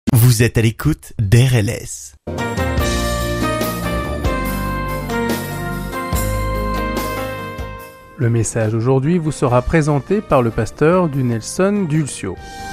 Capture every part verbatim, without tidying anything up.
Vous êtes à l'écoute d'R L S. Le message aujourd'hui vous sera présenté par le pasteur du Nelson Dulcio.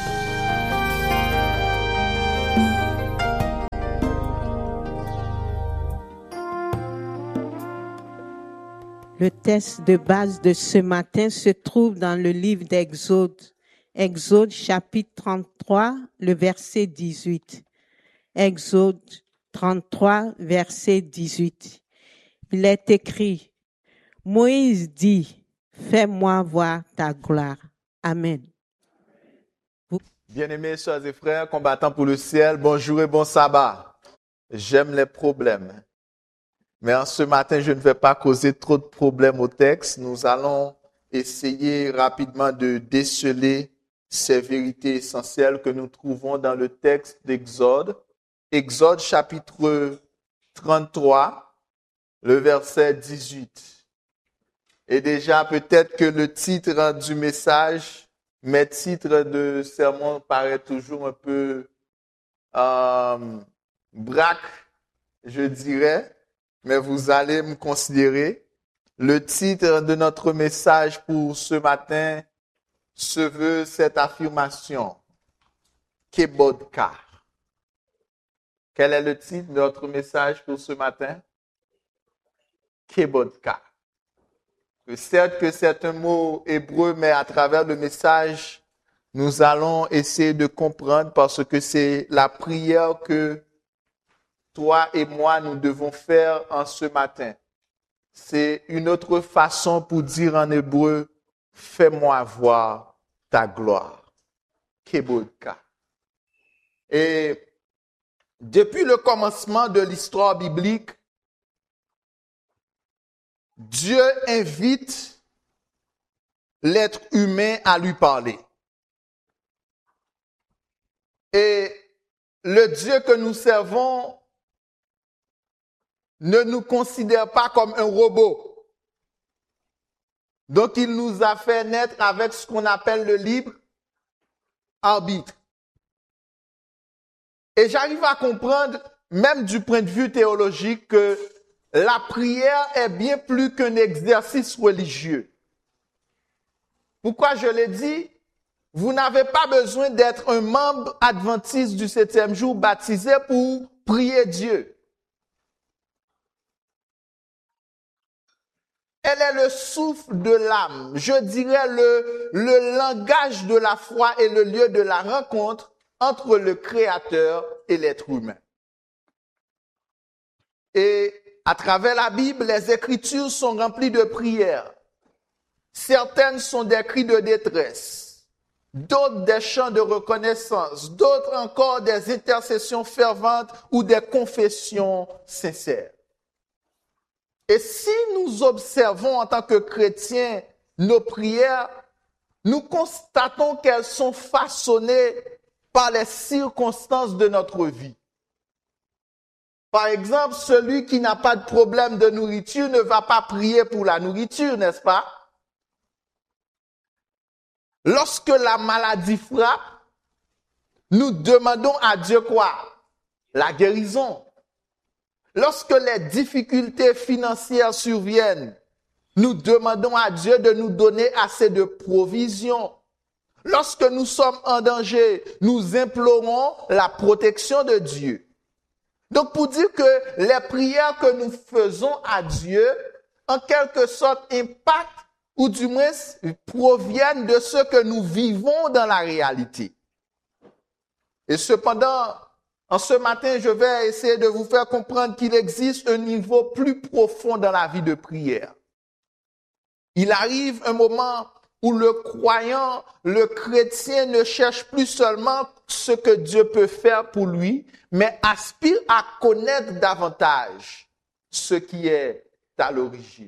Le texte de base de ce matin se trouve dans le livre d'Exode. Exode chapitre trente-trois, le verset dix-huit. Exode trente-trois, verset dix-huit. Il est écrit, Moïse dit, fais-moi voir ta gloire. Amen. Vous... Bien-aimés sœurs et frères, combattants pour le ciel, bonjour et bon sabbat. J'aime les problèmes. Mais en ce matin, je ne vais pas causer trop de problèmes au texte. Nous allons essayer rapidement de déceler ces vérités essentielles que nous trouvons dans le texte d'Exode. Exode chapitre trente-trois, le verset dix-huit. Et déjà, peut-être que le titre du message, mes titres de sermon paraît toujours un peu euh, braque, je dirais, mais vous allez me considérer. Le titre de notre message pour ce matin se veut cette affirmation, Kebodka. Quel est le titre de notre message pour ce matin? Kebodka. Certes que c'est un mot hébreu, mais à travers le message, nous allons essayer de comprendre parce que c'est la prière que toi et moi, nous devons faire en ce matin. C'est une autre façon pour dire en hébreu, fais-moi voir ta gloire. Kebodka. Et depuis le commencement de l'histoire biblique, Dieu invite l'être humain à lui parler. Et le Dieu que nous servons ne nous considère pas comme un robot. Donc, il nous a fait naître avec ce qu'on appelle le libre arbitre. Et j'arrive à comprendre, même du point de vue théologique, que la prière est bien plus qu'un exercice religieux. Pourquoi je l'ai dit? Vous n'avez pas besoin d'être un membre adventiste du septième jour baptisé pour prier Dieu. Elle est le souffle de l'âme, je dirais le, le langage de la foi et le lieu de la rencontre entre le Créateur et l'être humain. Et à travers la Bible, les Écritures sont remplies de prières. Certaines sont des cris de détresse, d'autres des chants de reconnaissance, d'autres encore des intercessions ferventes ou des confessions sincères. Et si nous observons en tant que chrétiens nos prières, nous constatons qu'elles sont façonnées par les circonstances de notre vie. Par exemple, celui qui n'a pas de problème de nourriture ne va pas prier pour la nourriture, n'est-ce pas? Lorsque la maladie frappe, nous demandons à Dieu quoi? La guérison. Lorsque les difficultés financières surviennent, nous demandons à Dieu de nous donner assez de provisions. Lorsque nous sommes en danger, nous implorons la protection de Dieu. Donc, pour dire que les prières que nous faisons à Dieu, en quelque sorte, impactent ou du moins proviennent de ce que nous vivons dans la réalité. Et cependant, en ce matin, je vais essayer de vous faire comprendre qu'il existe un niveau plus profond dans la vie de prière. Il arrive un moment où le croyant, le chrétien ne cherche plus seulement ce que Dieu peut faire pour lui, mais aspire à connaître davantage ce qui est à l'origine.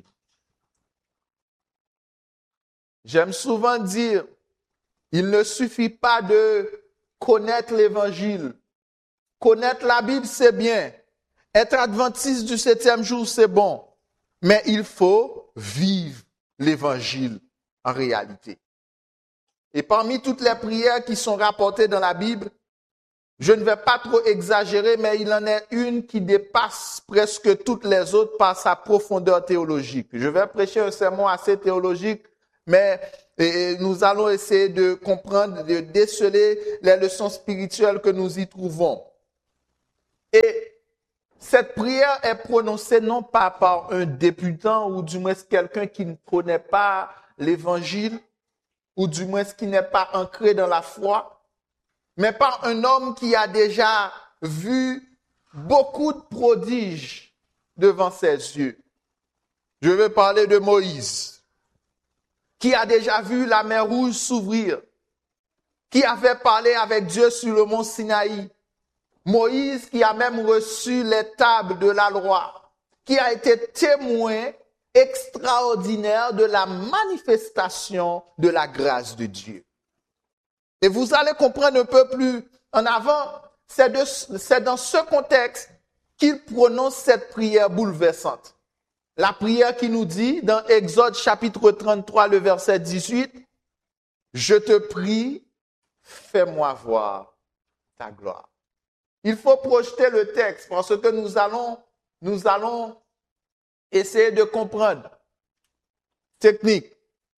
J'aime souvent dire, il ne suffit pas de connaître l'Évangile. Connaître la Bible, c'est bien. Être adventiste du septième jour, c'est bon. Mais il faut vivre l'Évangile en réalité. Et parmi toutes les prières qui sont rapportées dans la Bible, Je ne vais pas trop exagérer, mais il en est une qui dépasse presque toutes les autres par sa profondeur théologique. Je vais prêcher un sermon assez théologique, mais et nous allons essayer de comprendre, de déceler les leçons spirituelles que nous y trouvons. Et cette prière est prononcée non pas par un débutant ou du moins quelqu'un qui ne connaît pas l'évangile ou du moins qui n'est pas ancré dans la foi, mais par un homme qui a déjà vu beaucoup de prodiges devant ses yeux. Je vais parler de Moïse, qui a déjà vu la mer Rouge s'ouvrir, qui avait parlé avec Dieu sur le mont Sinaï. Moïse qui a même reçu les tables de la loi, qui a été témoin extraordinaire de la manifestation de la grâce de Dieu. Et vous allez comprendre un peu plus en avant, c'est, de, c'est dans ce contexte qu'il prononce cette prière bouleversante. La prière qui nous dit dans Exode chapitre trente-trois, le verset dix-huit, « Je te prie, fais-moi voir ta gloire. » Il faut projeter le texte parce que nous allons, nous allons essayer de comprendre. Technique.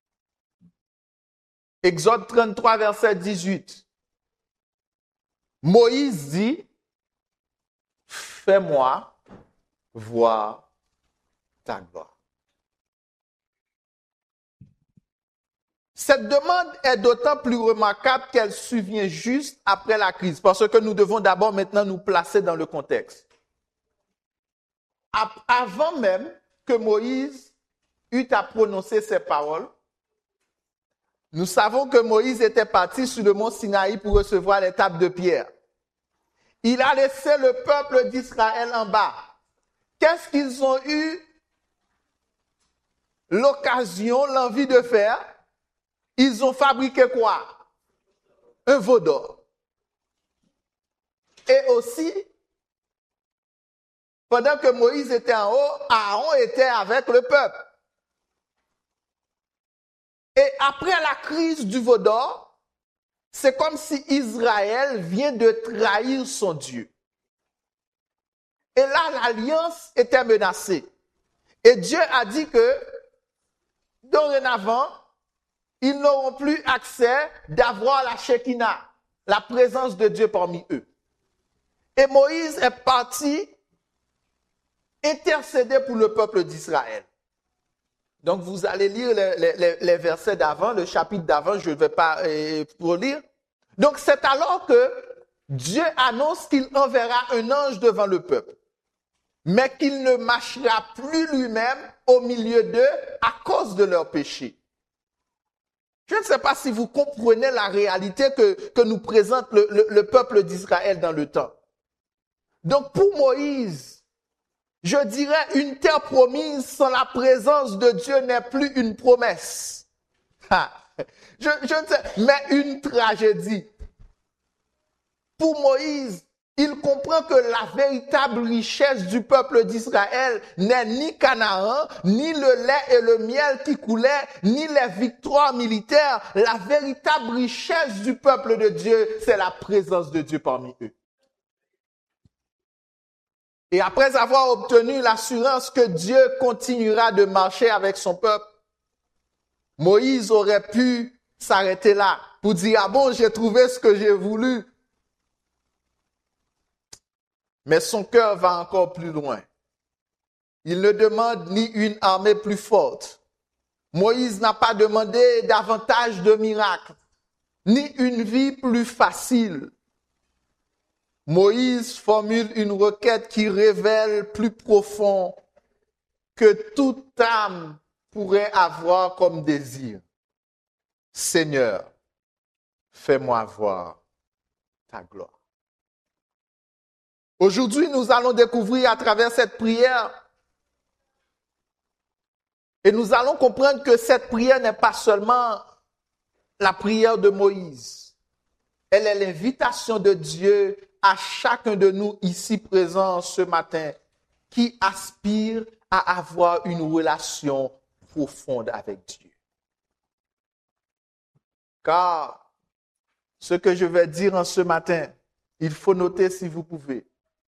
Exode trente-trois, verset dix-huit. Moïse dit, fais-moi voir ta gloire. Cette demande est d'autant plus remarquable qu'elle survient juste après la crise, parce que nous devons d'abord maintenant nous placer dans le contexte. Avant même que Moïse eût à prononcer ces paroles, nous savons que Moïse était parti sur le mont Sinaï pour recevoir les tables de pierre. Il a laissé le peuple d'Israël en bas. Qu'est-ce qu'ils ont eu l'occasion, l'envie de faire? Ils ont fabriqué quoi? Un veau d'or. Et aussi, pendant que Moïse était en haut, Aaron était avec le peuple. Et après la crise du veau d'or, c'est comme si Israël vient de trahir son Dieu. Et là, l'alliance était menacée. Et Dieu a dit que, dorénavant, ils n'auront plus accès d'avoir la Shekinah, la présence de Dieu parmi eux. Et Moïse est parti intercéder pour le peuple d'Israël. Donc, vous allez lire les, les, les versets d'avant, le chapitre d'avant, je ne vais pas euh, pour lire. Donc, c'est alors que Dieu annonce qu'il enverra un ange devant le peuple, mais qu'il ne marchera plus lui-même au milieu d'eux à cause de leurs péchés. Je ne sais pas si vous comprenez la réalité que, que nous présente le, le, le peuple d'Israël dans le temps. Donc, pour Moïse, je dirais une terre promise sans la présence de Dieu n'est plus une promesse. Ha, je, je ne sais, mais une tragédie. Pour Moïse, il comprend que la véritable richesse du peuple d'Israël n'est ni Canaan, ni le lait et le miel qui coulaient, ni les victoires militaires. La véritable richesse du peuple de Dieu, c'est la présence de Dieu parmi eux. Et après avoir obtenu l'assurance que Dieu continuera de marcher avec son peuple, Moïse aurait pu s'arrêter là pour dire, ah bon, j'ai trouvé ce que j'ai voulu. Mais son cœur va encore plus loin. Il ne demande ni une armée plus forte. Moïse n'a pas demandé davantage de miracles, ni une vie plus facile. Moïse formule une requête qui révèle plus profond que toute âme pourrait avoir comme désir. Seigneur, fais-moi voir ta gloire. Aujourd'hui, nous allons découvrir à travers cette prière et nous allons comprendre que cette prière n'est pas seulement la prière de Moïse. Elle est l'invitation de Dieu à chacun de nous ici présents ce matin qui aspire à avoir une relation profonde avec Dieu. Car ce que je vais dire en ce matin il faut noter si vous pouvez,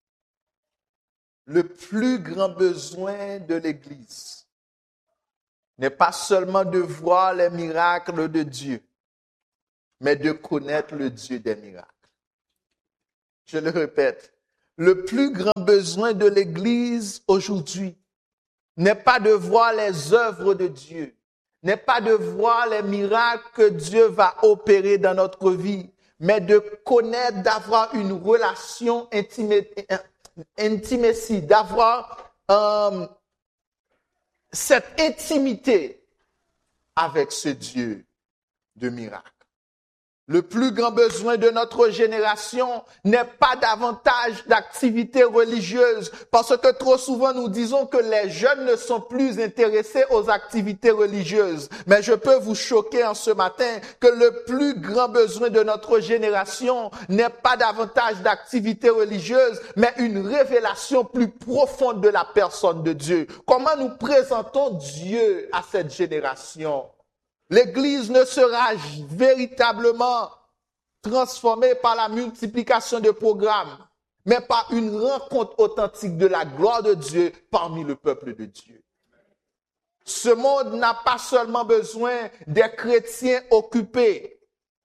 le plus grand besoin de l'Église n'est pas seulement de voir les miracles de Dieu, mais de connaître le Dieu des miracles. Je le répète, le plus grand besoin de l'Église aujourd'hui n'est pas de voir les œuvres de Dieu, n'est pas de voir les miracles que Dieu va opérer dans notre vie, mais de connaître, d'avoir une relation intime, intimacy, d'avoir euh, cette intimité avec ce Dieu de miracles. Le plus grand besoin de notre génération n'est pas davantage d'activités religieuses, parce que trop souvent nous disons que les jeunes ne sont plus intéressés aux activités religieuses. Mais je peux vous choquer en ce matin que le plus grand besoin de notre génération n'est pas davantage d'activités religieuses, mais une révélation plus profonde de la personne de Dieu. Comment nous présentons Dieu à cette génération? L'Église ne sera véritablement transformée par la multiplication de programmes, mais par une rencontre authentique de la gloire de Dieu parmi le peuple de Dieu. Ce monde n'a pas seulement besoin des chrétiens occupés.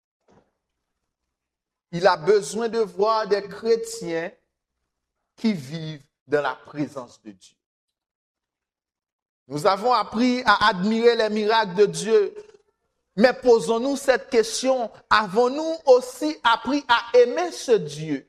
Il a besoin de voir des chrétiens qui vivent dans la présence de Dieu. Nous avons appris à admirer les miracles de Dieu. Mais posons-nous cette question, avons-nous aussi appris à aimer ce Dieu?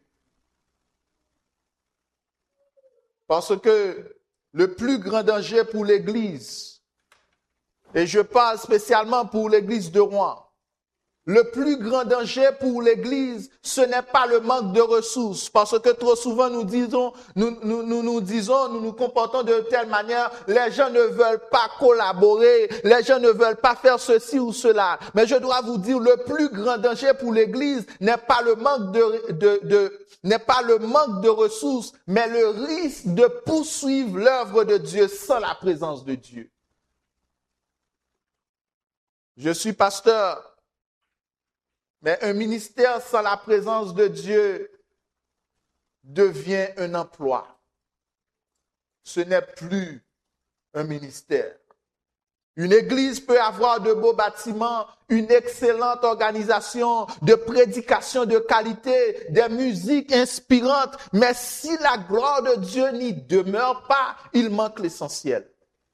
Parce que le plus grand danger pour l'Église, et je parle spécialement pour l'Église de Rouen, le plus grand danger pour l'Église, ce n'est pas le manque de ressources, parce que trop souvent nous disons, nous nous, nous, nous disons, nous nous comportons de telle manière, les gens ne veulent pas collaborer, les gens ne veulent pas faire ceci ou cela. Mais je dois vous dire, le plus grand danger pour l'Église n'est pas le manque de, de, de n'est pas le manque de ressources, mais le risque de poursuivre l'œuvre de Dieu sans la présence de Dieu. Je suis pasteur. Mais un ministère sans la présence de Dieu devient un emploi. Ce n'est plus un ministère. Une église peut avoir de beaux bâtiments, une excellente organisation, de prédication de qualité, des musiques inspirantes, mais si la gloire de Dieu n'y demeure pas, il manque l'essentiel.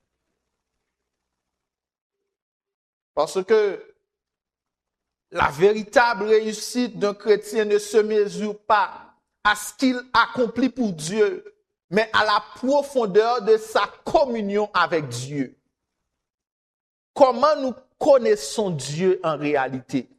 Parce que la véritable réussite d'un chrétien ne se mesure pas à ce qu'il accomplit pour Dieu, mais à la profondeur de sa communion avec Dieu. Comment nous connaissons Dieu en réalité?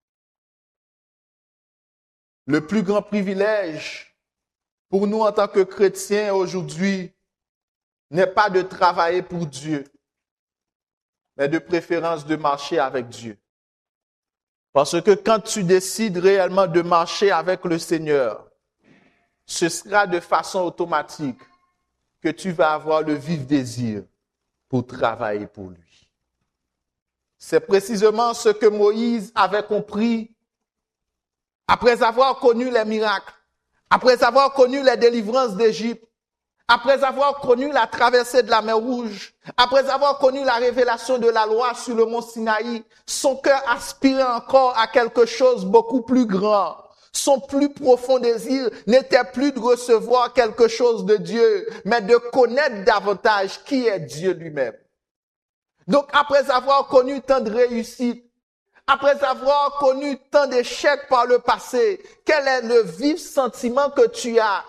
Le plus grand privilège pour nous en tant que chrétiens aujourd'hui n'est pas de travailler pour Dieu, mais de préférence de marcher avec Dieu. Parce que quand tu décides réellement de marcher avec le Seigneur, ce sera de façon automatique que tu vas avoir le vif désir pour travailler pour lui. C'est précisément ce que Moïse avait compris après avoir connu les miracles, après avoir connu les délivrances d'Égypte, après avoir connu la traversée de la mer Rouge, après avoir connu la révélation de la loi sur le mont Sinaï, son cœur aspirait encore à quelque chose beaucoup plus grand. Son plus profond désir n'était plus de recevoir quelque chose de Dieu, mais de connaître davantage qui est Dieu lui-même. Donc, après avoir connu tant de réussites, après avoir connu tant d'échecs par le passé, quel est le vif sentiment que tu as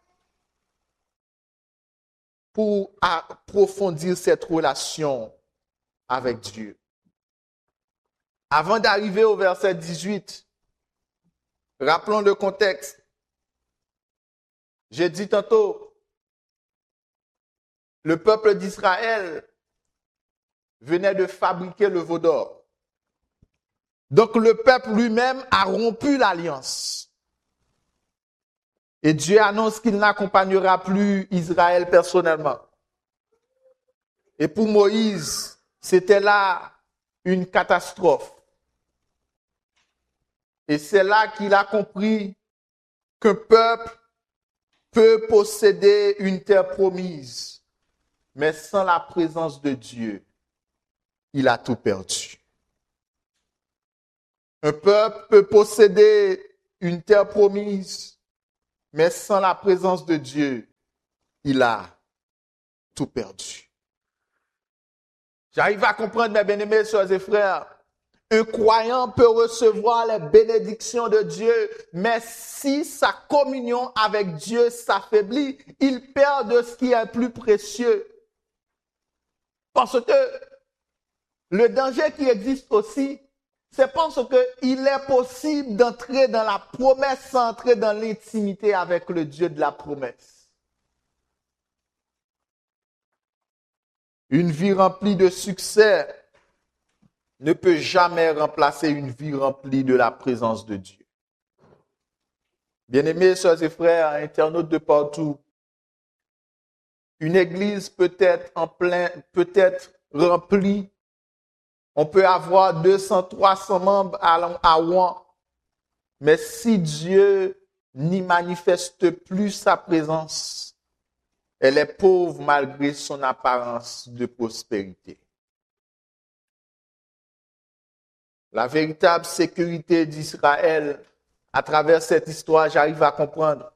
pour approfondir cette relation avec Dieu? Avant d'arriver au verset dix-huit, rappelons le contexte. J'ai dit tantôt, le peuple d'Israël venait de fabriquer le veau d'or. Donc le peuple lui-même a rompu l'alliance. Et Dieu annonce qu'il n'accompagnera plus Israël personnellement. Et pour Moïse, c'était là une catastrophe. Et c'est là qu'il a compris qu'un peuple peut posséder une terre promise, mais sans la présence de Dieu, il a tout perdu. Un peuple peut posséder une terre promise, mais sans la présence de Dieu, il a tout perdu. J'arrive à comprendre, mes bien-aimés, sœurs et frères. Un croyant peut recevoir les bénédictions de Dieu, mais si sa communion avec Dieu s'affaiblit, il perd de ce qui est le plus précieux. Parce que le danger qui existe aussi, c'est parce qu'il est possible d'entrer dans la promesse sans entrer dans l'intimité avec le Dieu de la promesse. Une vie remplie de succès ne peut jamais remplacer une vie remplie de la présence de Dieu. Bien-aimés, sœurs et frères, internautes de partout, une église peut être en plein, peut être remplie. On peut avoir deux cents, trois cents membres à Rouen, mais si Dieu n'y manifeste plus sa présence, elle est pauvre malgré son apparence de prospérité. La véritable sécurité d'Israël, à travers cette histoire, j'arrive à comprendre,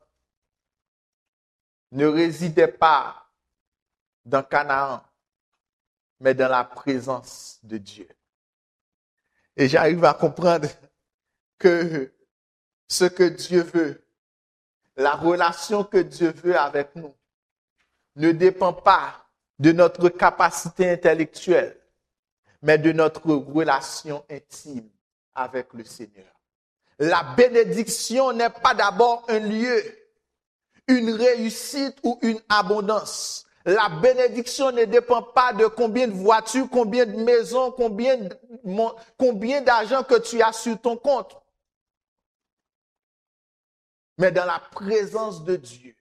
ne résidait pas dans Canaan, mais dans la présence de Dieu. Et j'arrive à comprendre que ce que Dieu veut, la relation que Dieu veut avec nous, ne dépend pas de notre capacité intellectuelle, mais de notre relation intime avec le Seigneur. La bénédiction n'est pas d'abord un lieu, une réussite ou une abondance. La bénédiction ne dépend pas de combien de voitures, combien de maisons, combien, de, combien d'argent que tu as sur ton compte. Mais dans la présence de Dieu,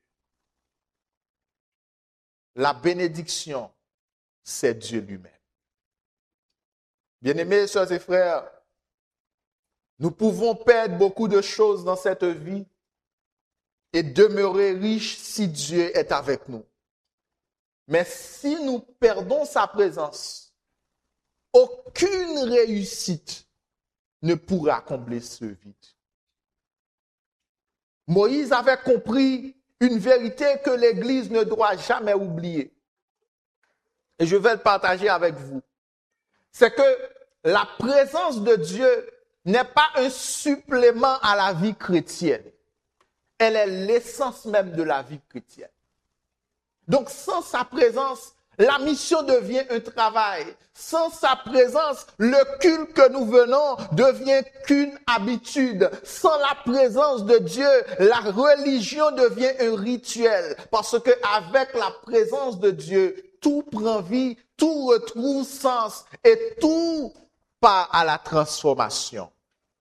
la bénédiction, c'est Dieu lui-même. Bien-aimés, sœurs et frères, nous pouvons perdre beaucoup de choses dans cette vie et demeurer riches si Dieu est avec nous. Mais si nous perdons sa présence, aucune réussite ne pourra combler ce vide. Moïse avait compris une vérité que l'Église ne doit jamais oublier. Et je vais le partager avec vous. C'est que la présence de Dieu n'est pas un supplément à la vie chrétienne. Elle est l'essence même de la vie chrétienne. Donc, sans sa présence, la mission devient un travail. Sans sa présence, le culte que nous venons devient qu'une habitude. Sans la présence de Dieu, la religion devient un rituel. Parce que avec la présence de Dieu, tout prend vie, tout retrouve sens et tout part à la transformation.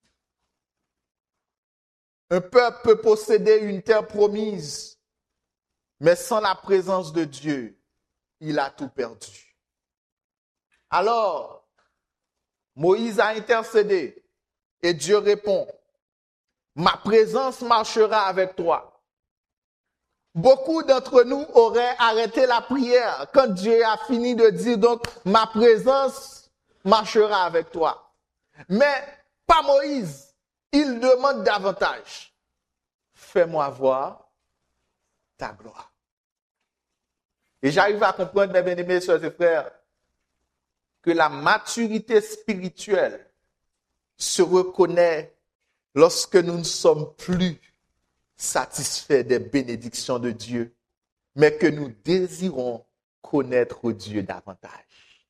Un peuple peut posséder une terre promise, mais sans la présence de Dieu, il a tout perdu. Alors, Moïse a intercédé et Dieu répond, « Ma présence marchera avec toi. » Beaucoup d'entre nous auraient arrêté la prière quand Dieu a fini de dire, donc, « Ma présence marchera avec toi. » Mais pas Moïse, il demande davantage. « Fais-moi voir ta gloire. » Et j'arrive à comprendre, mes bien-aimés, sœurs et frères, que la maturité spirituelle se reconnaît lorsque nous ne sommes plus satisfaits des bénédictions de Dieu, mais que nous désirons connaître Dieu davantage.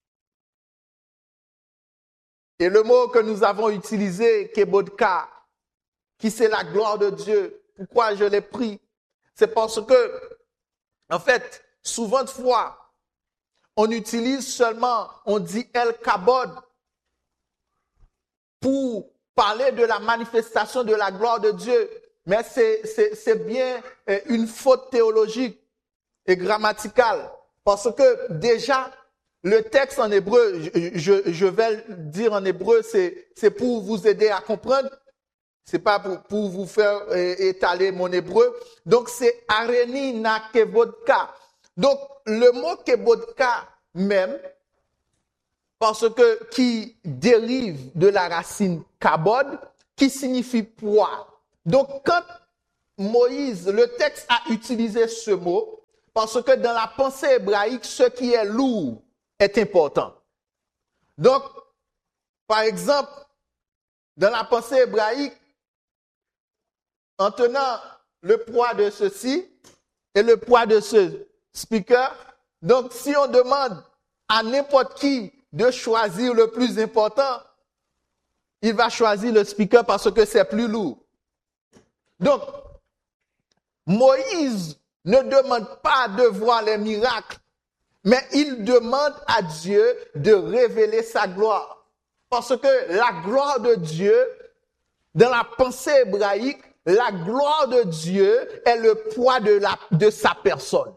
Et le mot que nous avons utilisé, Kebodka, qui c'est la gloire de Dieu, pourquoi je l'ai pris? C'est parce que, en fait, souvent de fois, on utilise seulement, on dit El Kabod pour parler de la manifestation de la gloire de Dieu. Mais c'est, c'est, c'est bien une faute théologique et grammaticale. Parce que déjà, le texte en hébreu, je, je, je vais le dire en hébreu, c'est, c'est pour vous aider à comprendre. C'est pas pour, pour vous faire euh, étaler mon hébreu. Donc, c'est areni na kevodka. Donc, le mot kevodka même, parce que qui dérive de la racine kabod, qui signifie poids. Donc, quand Moïse, le texte a utilisé ce mot, parce que dans la pensée hébraïque, ce qui est lourd est important. Donc, par exemple, dans la pensée hébraïque, en tenant le poids de ceci et le poids de ce speaker, donc si on demande à n'importe qui de choisir le plus important, il va choisir le speaker parce que c'est plus lourd. Donc, Moïse ne demande pas de voir les miracles, mais il demande à Dieu de révéler sa gloire. Parce que la gloire de Dieu, dans la pensée hébraïque, la gloire de Dieu est le poids de, la, de sa personne.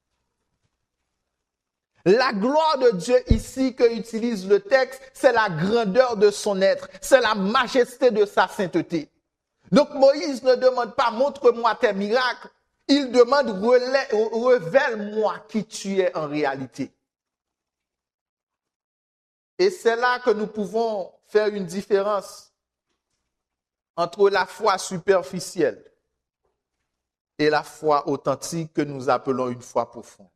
La gloire de Dieu ici que utilise le texte, c'est la grandeur de son être, c'est la majesté de sa sainteté. Donc Moïse ne demande pas « montre-moi tes miracles », il demande « révèle-moi qui tu es en réalité ». Et c'est là que nous pouvons faire une différence entre la foi superficielle et la foi authentique que nous appelons une foi profonde.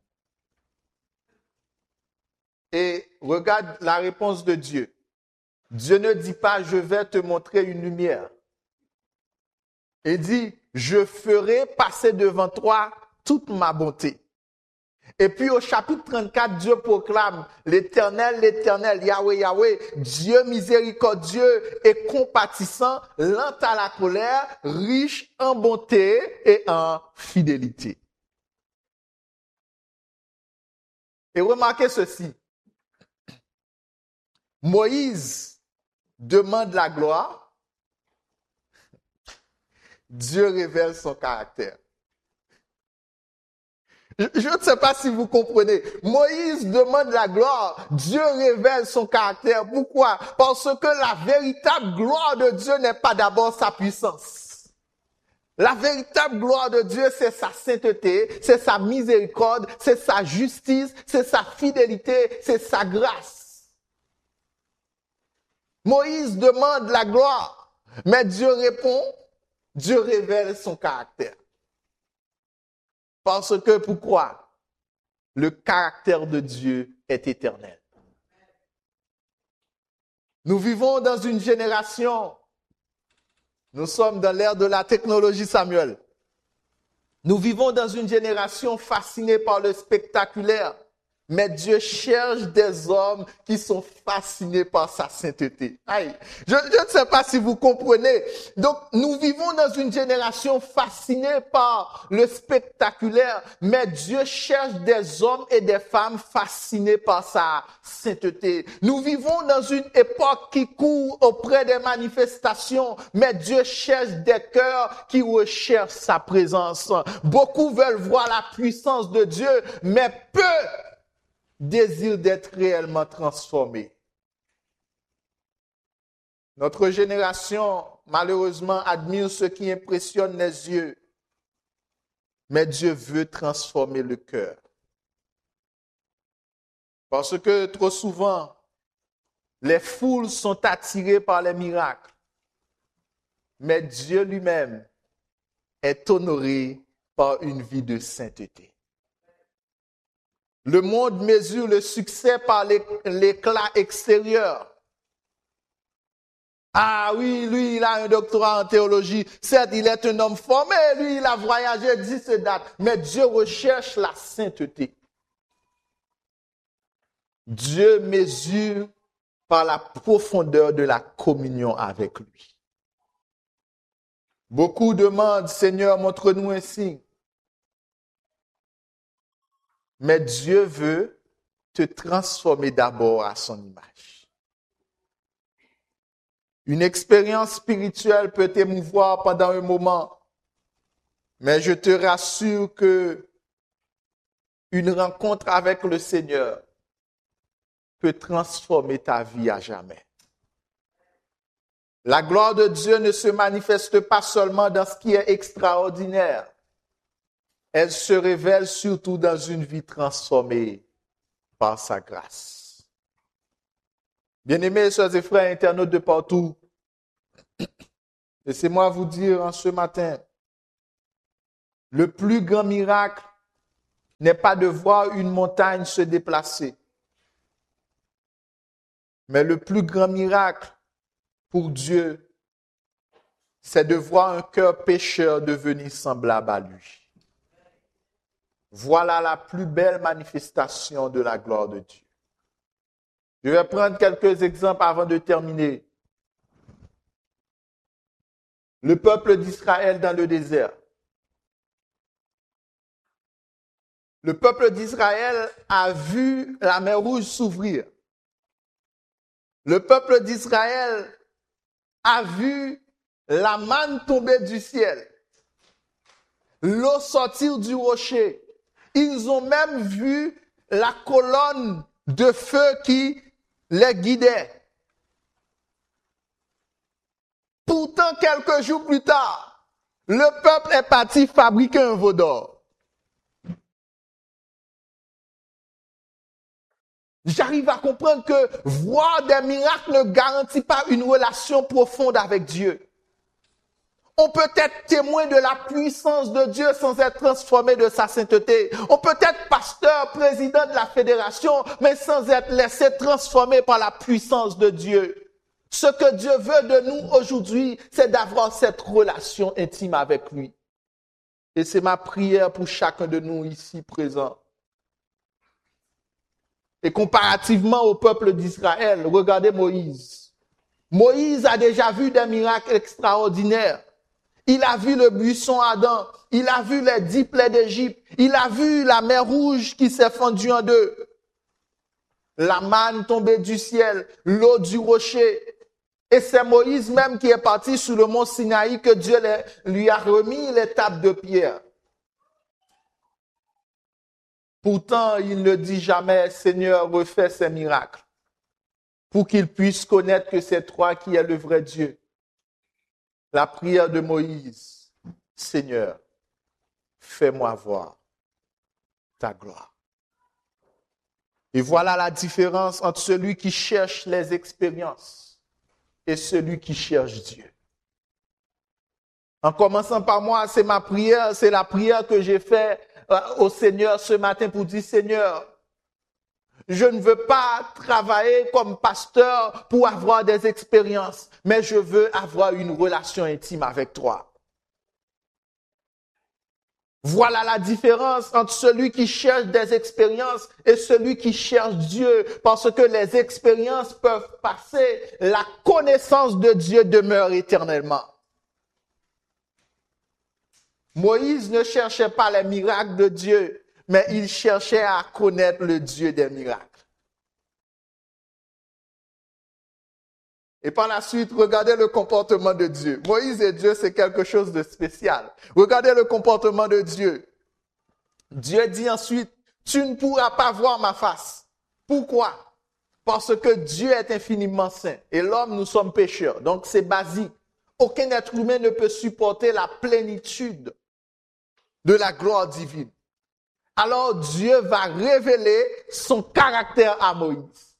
Et regarde la réponse de Dieu. Dieu ne dit pas « je vais te montrer une lumière ». Il dit « je ferai passer devant toi toute ma bonté ». Et puis au chapitre trente-quatre, Dieu proclame « l'Éternel, l'Éternel, Yahweh, Yahweh, Dieu miséricordieux et compatissant, lent à la colère, riche en bonté et en fidélité. » Et remarquez ceci. Moïse demande la gloire, Dieu révèle son caractère. Je ne sais pas si vous comprenez. Moïse demande la gloire, Dieu révèle son caractère. Pourquoi? Parce que la véritable gloire de Dieu n'est pas d'abord sa puissance. La véritable gloire de Dieu, c'est sa sainteté, c'est sa miséricorde, c'est sa justice, c'est sa fidélité, c'est sa grâce. Moïse demande la gloire, mais Dieu répond, Dieu révèle son caractère. Parce que pourquoi? Le caractère de Dieu est éternel. Nous vivons dans une génération, nous sommes dans l'ère de la technologie, Samuel. Nous vivons dans une génération fascinée par le spectaculaire, mais Dieu cherche des hommes qui sont fascinés par sa sainteté. Aïe. Je, je ne sais pas si vous comprenez. Donc, nous vivons dans une génération fascinée par le spectaculaire, mais Dieu cherche des hommes et des femmes fascinés par sa sainteté. Nous vivons dans une époque qui court auprès des manifestations, mais Dieu cherche des cœurs qui recherchent sa présence. Beaucoup veulent voir la puissance de Dieu, mais peu désirent d'être réellement transformés. Notre génération, malheureusement, admire ce qui impressionne les yeux, mais Dieu veut transformer le cœur. Parce que trop souvent, les foules sont attirées par les miracles, mais Dieu lui-même est honoré par une vie de sainteté. Le monde mesure le succès par l'éclat extérieur. Ah oui, lui, il a un doctorat en théologie. Certes, il est un homme formé. Lui, il a voyagé dix dates. Mais Dieu recherche la sainteté. Dieu mesure par la profondeur de la communion avec lui. Beaucoup demandent, Seigneur, montre-nous un signe. Mais Dieu veut te transformer d'abord à son image. Une expérience spirituelle peut t'émouvoir pendant un moment, mais je te rassure que une rencontre avec le Seigneur peut transformer ta vie à jamais. La gloire de Dieu ne se manifeste pas seulement dans ce qui est extraordinaire. Elle se révèle surtout dans une vie transformée par sa grâce. Bien-aimés, sœurs et frères internautes de partout, laissez-moi vous dire en ce matin, le plus grand miracle n'est pas de voir une montagne se déplacer, mais le plus grand miracle pour Dieu, c'est de voir un cœur pécheur devenir semblable à lui. Voilà la plus belle manifestation de la gloire de Dieu. Je vais prendre quelques exemples avant de terminer. Le peuple d'Israël dans le désert. Le peuple d'Israël a vu la mer Rouge s'ouvrir. Le peuple d'Israël a vu la manne tomber du ciel, l'eau sortir du rocher. Ils ont même vu la colonne de feu qui les guidait. Pourtant, quelques jours plus tard, le peuple est parti fabriquer un veau d'or. J'arrive à comprendre que voir des miracles ne garantit pas une relation profonde avec Dieu. On peut être témoin de la puissance de Dieu sans être transformé de sa sainteté. On peut être pasteur, président de la fédération, mais sans être laissé transformer par la puissance de Dieu. Ce que Dieu veut de nous aujourd'hui, c'est d'avoir cette relation intime avec lui. Et c'est ma prière pour chacun de nous ici présents. Et comparativement au peuple d'Israël, regardez Moïse. Moïse a déjà vu des miracles extraordinaires. Il a vu le buisson ardent. Il a vu les dix plaies d'Égypte. Il a vu la mer Rouge qui s'est fendue en deux. La manne tombée du ciel, l'eau du rocher. Et c'est Moïse même qui est parti sur le mont Sinaï que Dieu lui a remis les tables de pierre. Pourtant, il ne dit jamais, Seigneur, refais ces miracles, pour qu'il puisse connaître que c'est toi qui es le vrai Dieu. La prière de Moïse, Seigneur, fais-moi voir ta gloire. Et voilà la différence entre celui qui cherche les expériences et celui qui cherche Dieu. En commençant par moi, c'est ma prière, c'est la prière que j'ai faite au Seigneur ce matin pour dire, Seigneur, je ne veux pas travailler comme pasteur pour avoir des expériences, mais je veux avoir une relation intime avec toi. Voilà la différence entre celui qui cherche des expériences et celui qui cherche Dieu, parce que les expériences peuvent passer, la connaissance de Dieu demeure éternellement. Moïse ne cherchait pas les miracles de Dieu, mais il cherchait à connaître le Dieu des miracles. Et par la suite, regardez le comportement de Dieu. Moïse et Dieu, c'est quelque chose de spécial. Regardez le comportement de Dieu. Dieu dit ensuite, tu ne pourras pas voir ma face. Pourquoi? Parce que Dieu est infiniment saint et l'homme, nous sommes pécheurs. Donc c'est basique. Aucun être humain ne peut supporter la plénitude de la gloire divine. Alors Dieu va révéler son caractère à Moïse.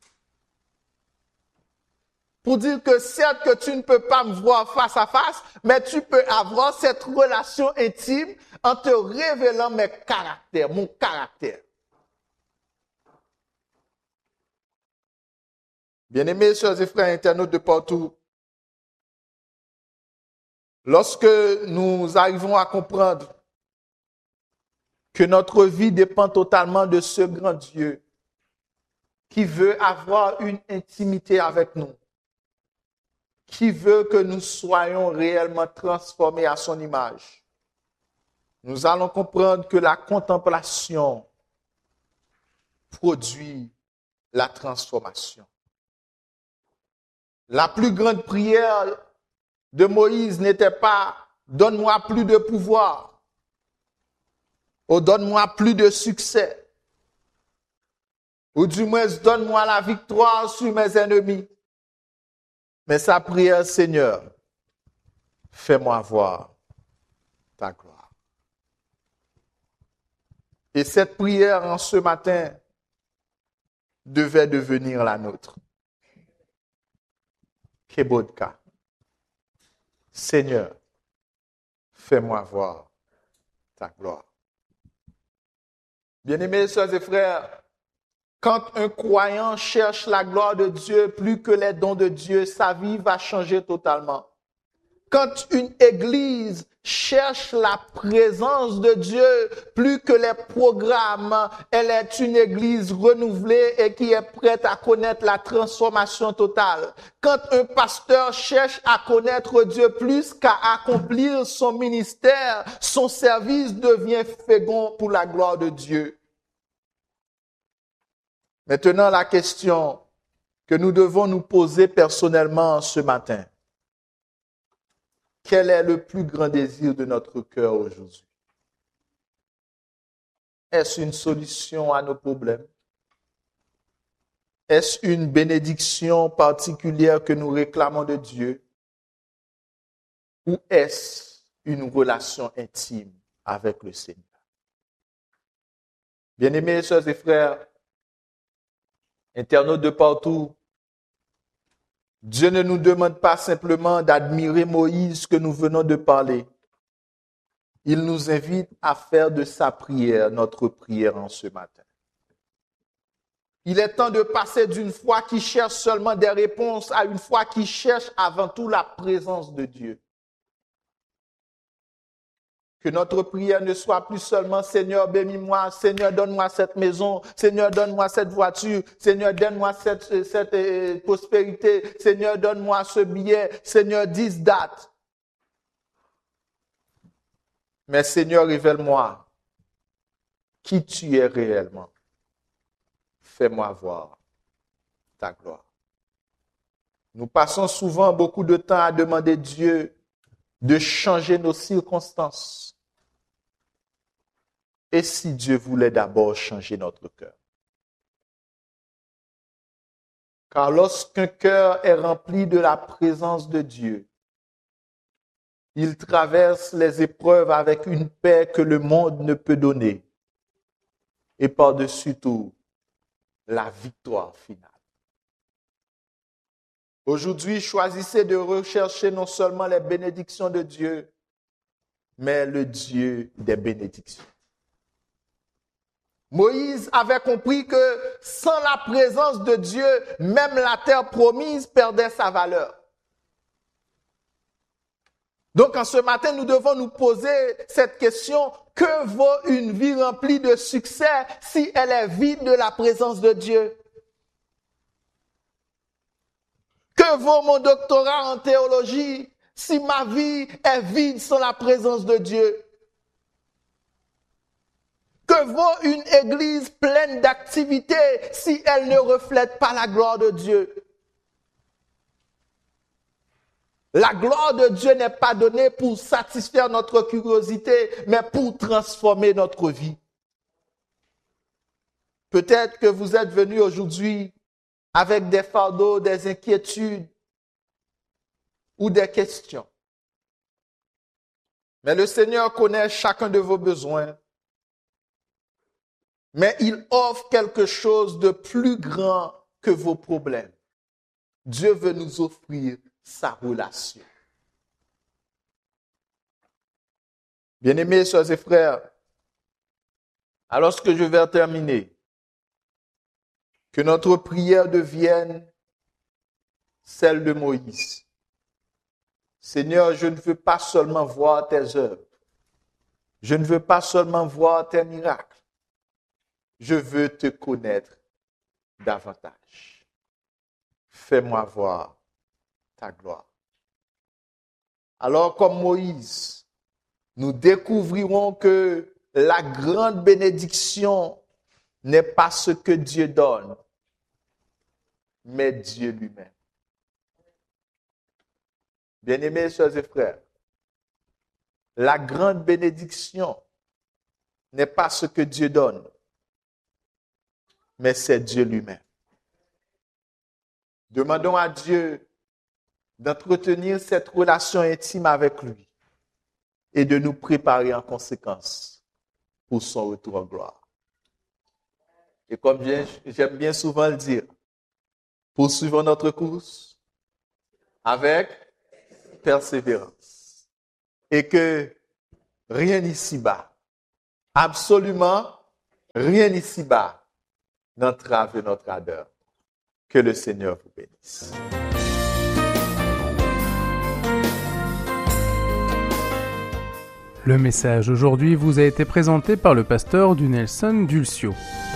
Pour dire que certes que tu ne peux pas me voir face à face, mais tu peux avoir cette relation intime en te révélant mes caractères, mon caractère. Bien-aimés, sœurs et frères internautes de partout, lorsque nous arrivons à comprendre que notre vie dépend totalement de ce grand Dieu qui veut avoir une intimité avec nous, qui veut que nous soyons réellement transformés à son image, nous allons comprendre que la contemplation produit la transformation. La plus grande prière de Moïse n'était pas « donne-moi plus de pouvoir » ou « donne-moi plus de succès » ou du moins « donne-moi la victoire sur mes ennemis ». Mais sa prière, Seigneur, fais-moi voir ta gloire. Et cette prière en ce matin devait devenir la nôtre. Kebodka. Seigneur, fais-moi voir ta gloire. Bien-aimés sœurs et frères, quand un croyant cherche la gloire de Dieu plus que les dons de Dieu, sa vie va changer totalement. Quand une église cherche la présence de Dieu plus que les programmes, elle est une église renouvelée et qui est prête à connaître la transformation totale. Quand un pasteur cherche à connaître Dieu plus qu'à accomplir son ministère, son service devient fécond pour la gloire de Dieu. Maintenant, la question que nous devons nous poser personnellement ce matin. Quel est le plus grand désir de notre cœur aujourd'hui? Est-ce une solution à nos problèmes? Est-ce une bénédiction particulière que nous réclamons de Dieu? Ou est-ce une relation intime avec le Seigneur? Bien-aimés, sœurs et frères, internautes de partout, Dieu ne nous demande pas simplement d'admirer Moïse que nous venons de parler. Il nous invite à faire de sa prière notre prière en ce matin. Il est temps de passer d'une foi qui cherche seulement des réponses à une foi qui cherche avant tout la présence de Dieu. Que notre prière ne soit plus seulement « Seigneur, bénis-moi, Seigneur, donne-moi cette maison, Seigneur, donne-moi cette voiture, Seigneur, donne-moi cette, cette euh, prospérité, Seigneur, donne-moi ce billet, Seigneur, this, that. » Mais Seigneur, révèle-moi qui tu es réellement. Fais-moi voir ta gloire. Nous passons souvent beaucoup de temps à demander à Dieu de changer nos circonstances. Et si Dieu voulait d'abord changer notre cœur? Car lorsqu'un cœur est rempli de la présence de Dieu, il traverse les épreuves avec une paix que le monde ne peut donner. Et par-dessus tout, la victoire finale. Aujourd'hui, choisissez de rechercher non seulement les bénédictions de Dieu, mais le Dieu des bénédictions. Moïse avait compris que sans la présence de Dieu, même la terre promise perdait sa valeur. Donc en ce matin, nous devons nous poser cette question, que vaut une vie remplie de succès si elle est vide de la présence de Dieu? Que vaut mon doctorat en théologie si ma vie est vide sans la présence de Dieu? Que vaut une église pleine d'activités si elle ne reflète pas la gloire de Dieu? La gloire de Dieu n'est pas donnée pour satisfaire notre curiosité, mais pour transformer notre vie. Peut-être que vous êtes venus aujourd'hui avec des fardeaux, des inquiétudes ou des questions. Mais le Seigneur connaît chacun de vos besoins. Mais il offre quelque chose de plus grand que vos problèmes. Dieu veut nous offrir sa relation. Bien-aimés, sœurs et frères, alors que je vais terminer, que notre prière devienne celle de Moïse. Seigneur, je ne veux pas seulement voir tes œuvres. Je ne veux pas seulement voir tes miracles. Je veux te connaître davantage. Fais-moi voir ta gloire. Alors, comme Moïse, nous découvrirons que la grande bénédiction n'est pas ce que Dieu donne, mais Dieu lui-même. Bien-aimés, sœurs et frères, la grande bénédiction n'est pas ce que Dieu donne, mais c'est Dieu lui-même. Demandons à Dieu d'entretenir cette relation intime avec lui et de nous préparer en conséquence pour son retour en gloire. Et comme j'aime bien souvent le dire, poursuivons notre course avec persévérance. Et que rien ici-bas, absolument rien ici-bas, n'entrave notre ardeur. Que le Seigneur vous bénisse. Le message aujourd'hui vous a été présenté par le pasteur du Nelson Dulcio.